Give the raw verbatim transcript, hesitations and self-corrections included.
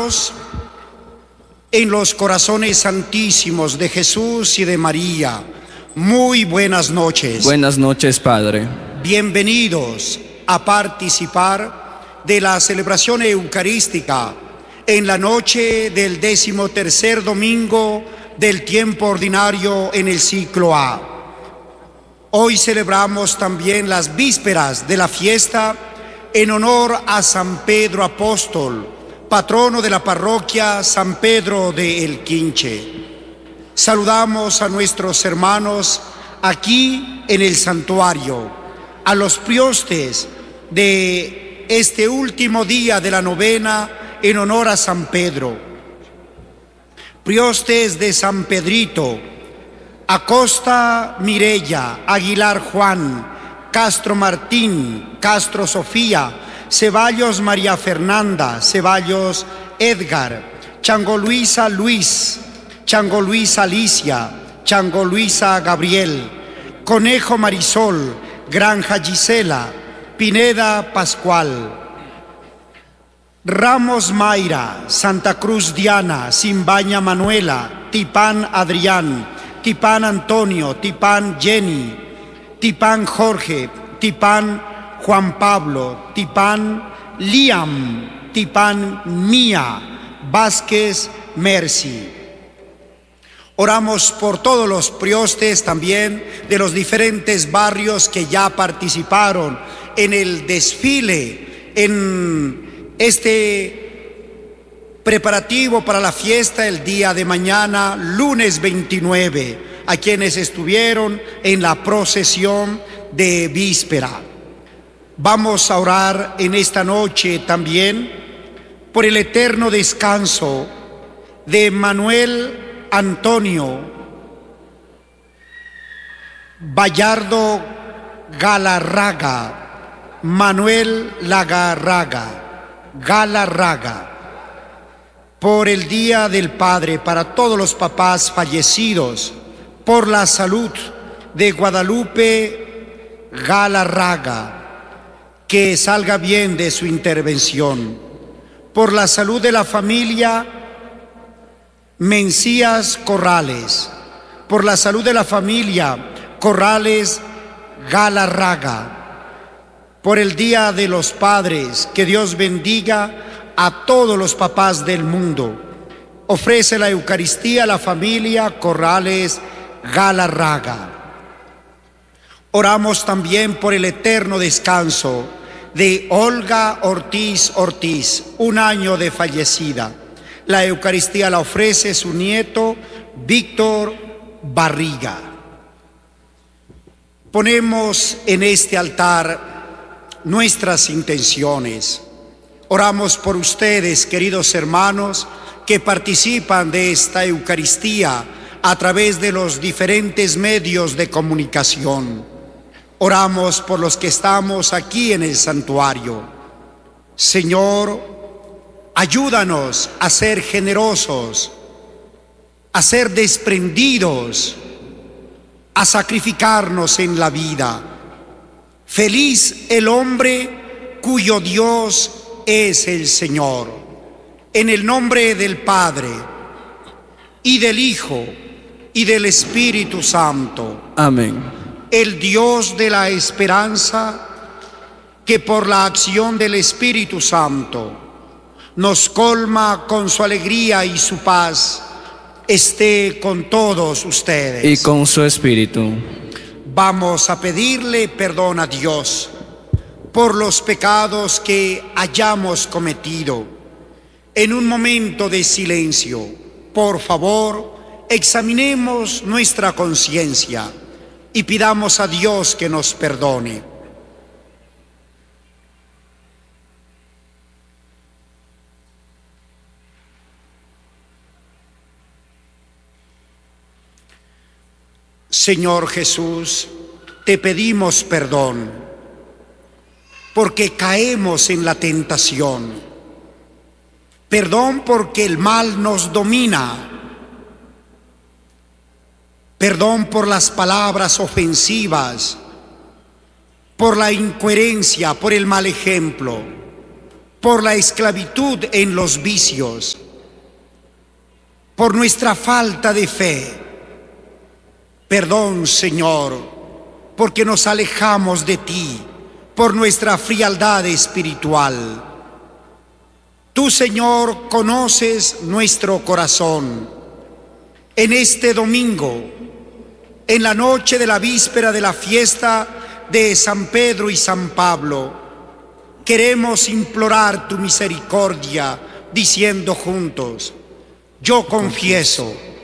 celebramos en los corazones santísimos de Jesús y de María. Muy buenas noches. Buenas noches, Padre. Bienvenidos a participar de la celebración eucarística en la noche del décimo tercer domingo del tiempo ordinario en el ciclo A. Hoy celebramos también las vísperas de la fiesta en honor a San Pedro Apóstol, patrono de la parroquia San Pedro de El Quinche. Saludamos a nuestros hermanos aquí en el santuario, a los priostes de este último día de la novena en honor a San Pedro. Priostes de San Pedrito, Acosta Mirella, Aguilar Juan, Castro Martín, Castro Sofía, Ceballos María Fernanda, Ceballos Edgar, Chango Luisa Luis, Chango Luisa Alicia, Chango Luisa Gabriel, Conejo Marisol, Granja Gisela, Pineda Pascual, Ramos Mayra, Santa Cruz Diana, Simbaña Manuela, Tipán Adrián, Tipán Antonio, Tipán Jenny, Tipán Jorge, Tipán Juan Pablo, Tipán Liam, Tipán Mía, Vázquez Mercy. Oramos por todos los priostes también de los diferentes barrios que ya participaron en el desfile, en este preparativo para la fiesta el día de mañana, lunes veintinueve, a quienes estuvieron en la procesión de víspera. Vamos a orar en esta noche también por el eterno descanso de Manuel Antonio Vallardo Galarraga, Manuel Lagarraga, Galarraga, por el Día del Padre, para todos los papás fallecidos, por la salud de Guadalupe Galarraga, que salga bien de su intervención, por la salud de la familia Mencías Corrales, por la salud de la familia Corrales Galarraga, por el Día de los Padres, que Dios bendiga a todos los papás del mundo. Ofrece la Eucaristía a la familia Corrales Galarraga. Oramos también por el eterno descanso de Olga Ortiz Ortiz, un año de fallecida. La Eucaristía la ofrece su nieto Víctor Barriga. Ponemos en este altar nuestras intenciones. Oramos por ustedes, queridos hermanos, que participan de esta Eucaristía a través de los diferentes medios de comunicación. Oramos por los que estamos aquí en el santuario. Señor, ayúdanos a ser generosos, a ser desprendidos, a sacrificarnos en la vida. Feliz el hombre cuyo Dios es el Señor. En el nombre del Padre, y del Hijo, y del Espíritu Santo. Amén. El Dios de la esperanza, que por la acción del Espíritu Santo nos colma con su alegría y su paz, esté con todos ustedes. Y con su espíritu. Vamos a pedirle perdón a Dios por los pecados que hayamos cometido. En un momento de silencio, por favor, examinemos nuestra conciencia y pidamos a Dios que nos perdone. Señor Jesús, te pedimos perdón, porque caemos en la tentación. Perdón porque el mal nos domina. Perdón por las palabras ofensivas, por la incoherencia, por el mal ejemplo. por la esclavitud en los vicios, por nuestra falta de fe. Perdón, Señor, porque nos alejamos de ti, por nuestra frialdad espiritual. Tú, Señor, conoces nuestro corazón. En este domingo, en la noche de la víspera de la fiesta de San Pedro y San Pablo, queremos implorar tu misericordia, diciendo juntos: yo confieso